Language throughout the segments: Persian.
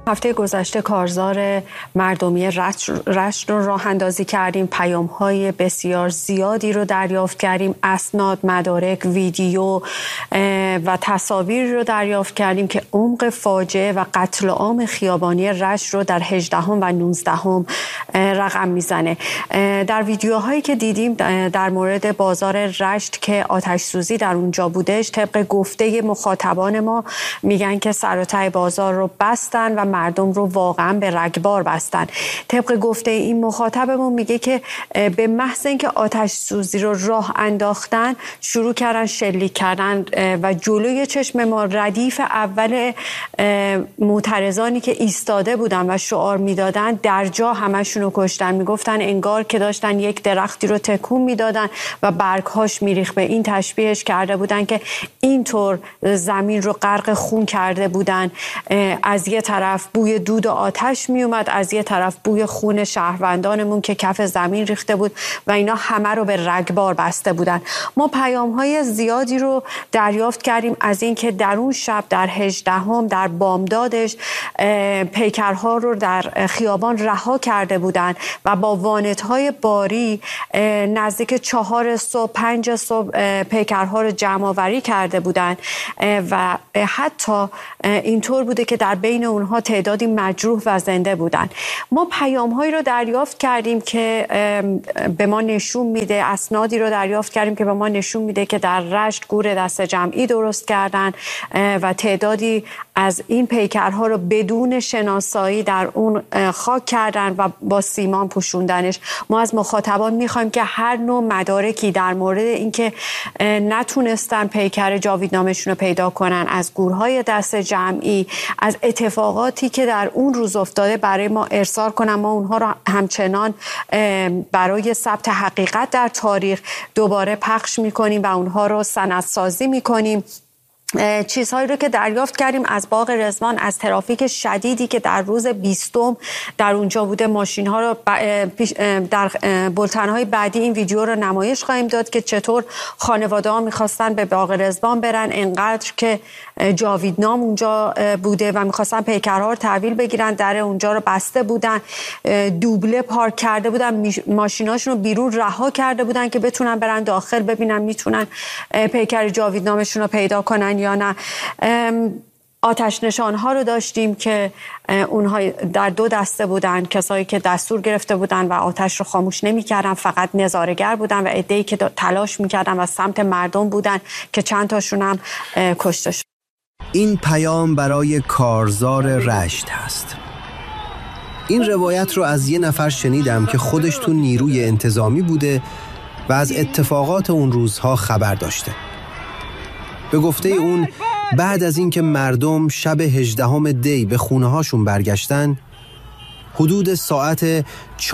هفته گذشته کارزار مردمی رشت رو راه اندازی کردیم، پیام‌های بسیار زیادی رو دریافت کردیم، اسناد، مدارک، ویدیو و تصاویر رو دریافت کردیم که عمق فاجعه و قتل عام خیابانی رشت رو در 18 و 19 رقم میزنه. در ویدیوهایی که دیدیم در مورد بازار رشت که آتش سوزی در اونجا بودش، طبق گفته مخاطبان ما میگن که سر و ته بازار رو بستن و مردم رو واقعا به رگبار بستن. طبق گفته این مخاطبمون میگه که به محض اینکه آتش سوزی رو راه انداختن شروع کردن شلیک کردن و جلوی چشم ما ردیف اول معترضانی که ایستاده بودن و شعار میدادن در جا همشون رو کشتن. میگفتن انگار که داشتن یک درختی رو تکون میدادن و برگهاش میریخت. به این تشبیهش کرده بودن که اینطور زمین رو غرق خون کرده بودن. از یه طرف بوی دود و آتش می اومد، از یه طرف بوی خون شهروندانمون که کف زمین ریخته بود و اینا همه رو به رگبار بسته بودن. ما پیام‌های زیادی رو دریافت کردیم از این که در اون شب در 18 در بامدادش پیکرها رو در خیابان رها کرده بودن و با وانت‌های باری نزدیک 4 صبح 5 صبح پیکرها رو جمع آوری کرده بودن و حتی اینطور بوده که در بین اونها تعدادی مجروح و زنده بودن. ما پیام‌هایی رو دریافت کردیم که به ما نشون میده، اسنادی رو دریافت کردیم که به ما نشون میده که در رشت گور دست جمعی درست کردن و تعدادی از این پیکرها رو بدون شناسایی در اون خاک کردن و با سیمان پوشوندنش. ما از مخاطبان میخوایم که هر نوع مدارکی در مورد اینکه نتونستن پیکر جاویدنامشون رو پیدا کنن، از گورهای دست جمعی، از اتفاقاتی که در اون روز افتاده برای ما ارسال کنن. ما اونها رو همچنان برای ثبت حقیقت در تاریخ دوباره پخش میکنیم و اونها رو سندسازی میکنیم. چیزهایی رو که دریافت کردیم از باغ رضوان، از ترافیک شدیدی که در روز 20 در اونجا بوده، ماشین ها رو در بولتن های بعدی این ویدیو رو نمایش خواهیم داد که چطور خانواده ها میخواستن به باغ رضوان برن، انقدر که جاویدنام اونجا بوده و میخواستن پیکرها رو تحویل بگیرن، در اونجا رو بسته بودن، دوبله پارک کرده بودن، ماشیناشون رو بیرون رها کرده بودن که بتونن برن داخل ببینن میتونن پیکر جاویدنامشون رو پیدا کنن یا نه. آتش نشان‌ها رو داشتیم که اونها در 2 دسته بودن، کسایی که دستور گرفته بودن و آتش رو خاموش نمی‌کردن، فقط نظاره‌گر بودن و عده‌ای که تلاش می‌کردن و سمت مردم بودن که چند تاشون هم کشته شد. این پیام برای کارزار رشت هست. این روایت رو از یه نفر شنیدم که خودش تو نیروی انتظامی بوده و از اتفاقات اون روزها خبر داشته. به گفته اون بعد از اینکه مردم شب 18 دی به خونه هاشون برگشتن، حدود ساعت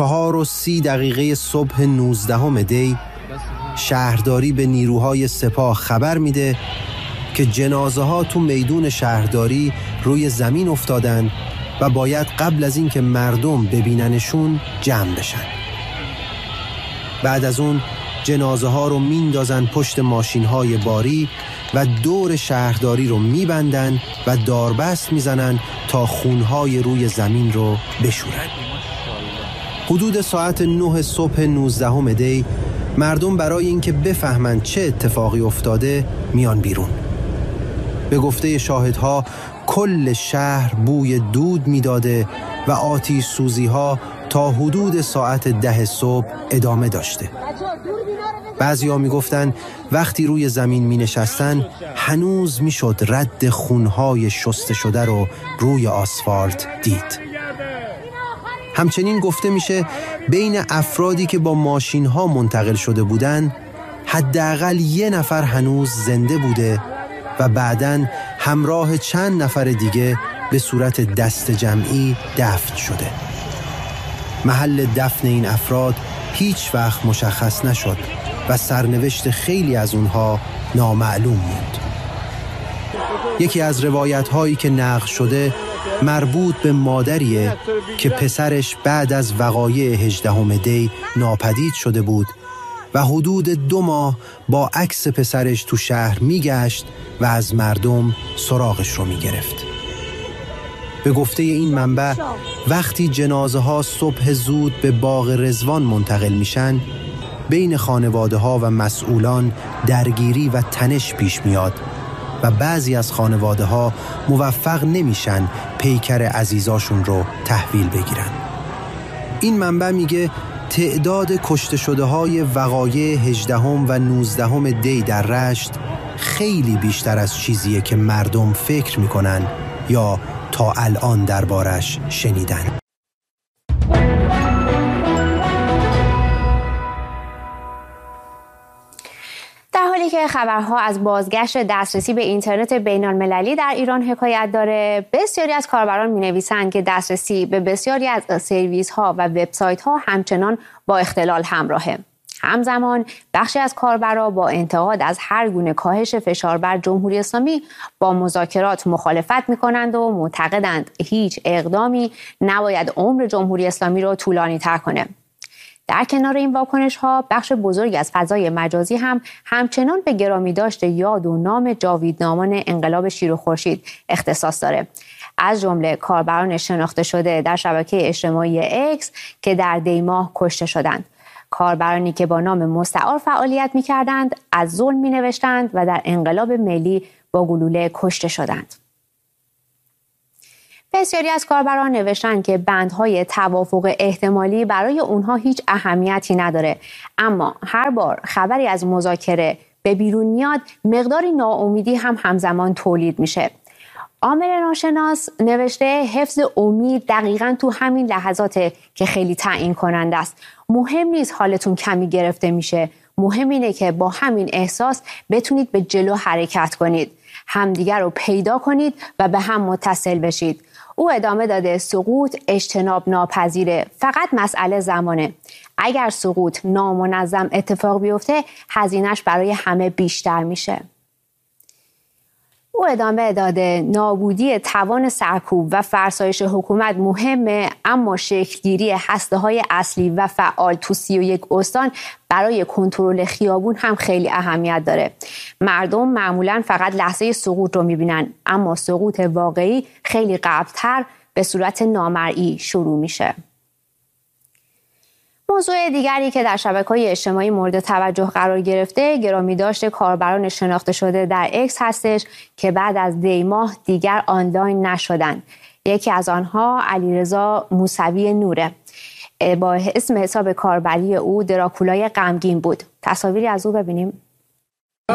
4:30 صبح 19 دی شهرداری به نیروهای سپاه خبر میده که جنازه ها تو میدون شهرداری روی زمین افتادن و باید قبل از اینکه مردم ببیننشون جمع بشن. بعد از اون جنازه ها رو میندازن پشت ماشین های باری و دور شهرداری رو میبندن و داربست میزنن تا خونهای روی زمین رو بشورن. حدود ساعت 9 صبح 19 دی مردم برای اینکه بفهمن چه اتفاقی افتاده میان بیرون. به گفته شاهدها کل شهر بوی دود میداده و آتش سوزی ها تا حدود ساعت 10 صبح ادامه داشته. بعضی‌ها میگفتن وقتی روی زمین می نشستن هنوز می شد رد خونهای شسته شده رو روی آسفالت دید. همچنین گفته میشه بین افرادی که با ماشین ها منتقل شده بودن حداقل 1 نفر هنوز زنده بوده و بعداً همراه چند نفر دیگه به صورت دست جمعی دفن شده. محل دفن این افراد هیچ وقت مشخص نشد و سرنوشت خیلی از اونها نامعلوم موند. یکی از روایت‌هایی که نقل شده مربوط به مادریه که پسرش بعد از وقایع 18 دی ناپدید شده بود و حدود 2 ماه با عکس پسرش تو شهر میگشت و از مردم سراغش رو میگرفت. به گفته این منبع وقتی جنازه ها صبح زود به باغ رضوان منتقل میشن، بین خانواده ها و مسئولان درگیری و تنش پیش میاد و بعضی از خانواده ها موفق نمیشن پیکر عزیزاشون رو تحویل بگیرن. این منبع میگه تعداد کشته شده های وقایع 18 و 19 دی در رشت خیلی بیشتر از چیزیه که مردم فکر میکنن یا تا الان دربارش شنیدن. در حالی که خبرها از بازگشت دسترسی به اینترنت بین‌المللی در ایران حکایت داره، بسیاری از کاربران می‌نویسند که دسترسی به بسیاری از سرویس‌ها و وبسایت‌ها همچنان با اختلال همراهه. همزمان بخشی از کاربران با انتقاد از هر گونه کاهش فشار بر جمهوری اسلامی با مذاکرات مخالفت می‌کنند و معتقدند هیچ اقدامی نباید عمر جمهوری اسلامی رو طولانی‌تر کنه. در کنار این واکنش‌ها، بخش بزرگی از فضای مجازی هم همچنان به گرامی داشته یاد و نام جاویدنامان انقلاب شیر و خورشید اختصاص داره. از جمله کاربران شناخته شده در شبکه اجتماعی اکس که در دی ماه کشته شدند. کاربرانی که با نام مستعار فعالیت می‌کردند، از ظلم می‌نوشتند و در انقلاب ملی با گلوله کشته شدند. بسیاری از کاربران نوشتند که بندهای توافق احتمالی برای اونها هیچ اهمیتی نداره، اما هر بار خبری از مذاکره به بیرون میاد مقداری ناامیدی هم همزمان تولید میشه. عامر ناشناس نوشته حفظ امید دقیقاً تو همین لحظاته که خیلی تعیین کننده است. مهم نیست حالتون کمی گرفته میشه، مهم اینه که با همین احساس بتونید به جلو حرکت کنید، همدیگر رو پیدا کنید و به هم متصل بشید. او ادامه داده سقوط اجتناب ناپذیره، فقط مسئله زمانه. اگر سقوط نامنظم اتفاق بیفته هزینه‌اش برای همه بیشتر میشه. او ادامه داده نابودی توان سرکوب و فرسایش حکومت مهمه، اما شکلگیری هسته‌های اصلی و فعال تو 31 استان برای کنترل خیابون هم خیلی اهمیت داره. مردم معمولاً فقط لحظه سقوط رو میبینن، اما سقوط واقعی خیلی قبل‌تر به صورت نامرئی شروع میشه. موضوع دیگری که در شبکه‌های اجتماعی مورد توجه قرار گرفته گرامی داشته کاربران شناخته شده در اکس هستش که بعد از دی ماه دیگر آنلاین نشدن. یکی از آنها علیرضا موسوی نوره. با اسم حساب کاربری او دراکولای غمگین بود. تصاویری از او ببینیم.